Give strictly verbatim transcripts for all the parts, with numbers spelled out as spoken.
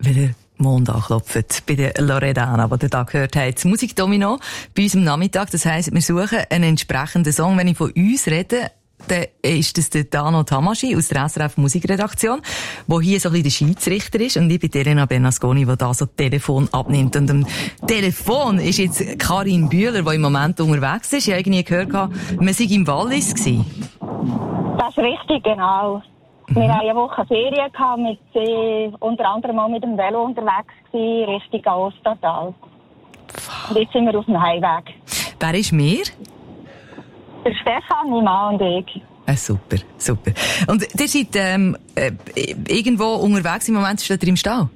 weil er Mond anklopft bei der Loredana, die ihr da gehört habt. Musikdomino bei uns am Nachmittag. Das heisst, wir suchen einen entsprechenden Song. Wenn ich von uns rede, dann ist das der Dano Tamaschi aus der S R F Musikredaktion, der hier so ein bisschen der Schiedsrichter ist. Und ich bin Elena Bernasconi, die da so das Telefon abnimmt. Und am Telefon ist jetzt Karin Bühler, die im Moment unterwegs ist. Ich habe irgendwie gehört, man sei im Wallis gewesen. Das ist richtig, genau. Mhm. Wir hatten eine Woche Ferien gehabt, mit, äh, unter anderem auch mit dem Velo unterwegs gewesen, Richtung Ostertal. Und jetzt sind wir auf dem Heimweg. Wer ist mir? Der Stefan, mein Mann und ich. Ah, super, super. Und ihr seid ähm, äh, irgendwo unterwegs, im Moment steht ihr im Stall?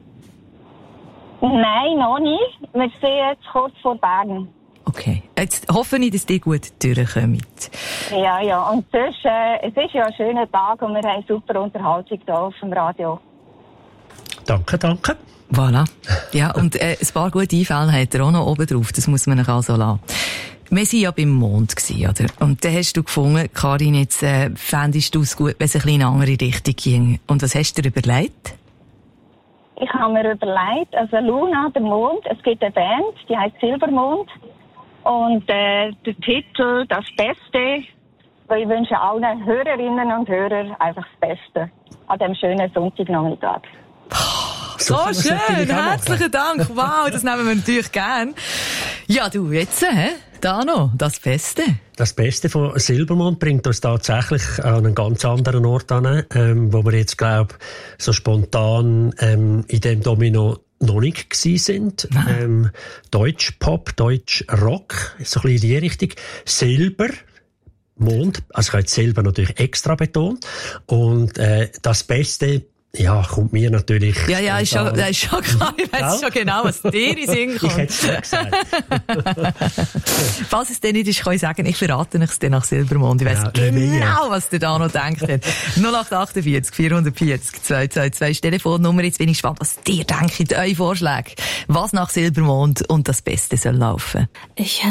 Nein, noch nicht. Wir sind jetzt kurz vor Bern. Okay, jetzt hoffe ich, dass ihr gut durchkommt. Ja, ja. Und sonst, äh, es ist ja ein schöner Tag und wir haben super Unterhaltung hier auf dem Radio. Danke, danke. Voilà. Ja, und äh, ein paar gute Einfälle hat er auch noch oben drauf. Das muss man noch also lassen. Wir waren ja beim Mond, oder? Und dann hast du gefunden, Karin, jetzt äh, fändest du es gut, wenn es ein bisschen in eine andere Richtung ging. Und was hast du dir überlegt? Ich habe mir überlegt, also Luna, der Mond, es gibt eine Band, die heisst Silbermond. Und äh, der Titel, das Beste, weil ich wünsche allen Hörerinnen und Hörern einfach das Beste an diesem schönen Sonntagnachmittag. So, so schön, herzlichen Dank. Wow, das nehmen wir natürlich gern. Ja, du, jetzt, hä? Da noch, das Beste. Das Beste von Silbermond bringt uns tatsächlich an einen ganz anderen Ort an, ähm, wo wir jetzt, glaube so spontan ähm, in dem Domino noch nicht gsi sind. Ähm, Deutsch Pop, Deutsch Rock, so ein bisschen in die Richtung. Silber, Mond, also ich habe jetzt Silber natürlich extra betont. Und äh, das Beste, ja, kommt mir natürlich... Ja, ja, ist schon, ist schon klar. Ich weiss schon genau, was dir in Sinn kommt. Ich hätte es nicht gesagt. Falls es dir nicht ist, kann ich sagen, ich verrate es dir nach Silbermond. Ich weiss ja, genau, was der da noch denkt. null acht achtundvierzig vierhundertvierzig zweihundertzweiundzwanzig Telefonnummer. Jetzt bin ich gespannt, was dir denkt, eure Vorschläge. Was nach Silbermond und das Beste soll laufen. Ich